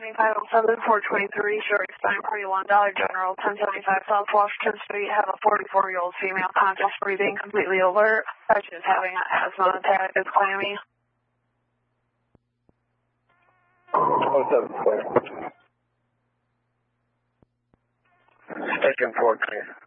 7507, 423, Sherry Stein, Party $1, General 1075 South Washington Street. Have a 44-year-old female conscious breathing, completely alert. She is having an asthma attack. It's clammy. 07, clear. Station 4 clear.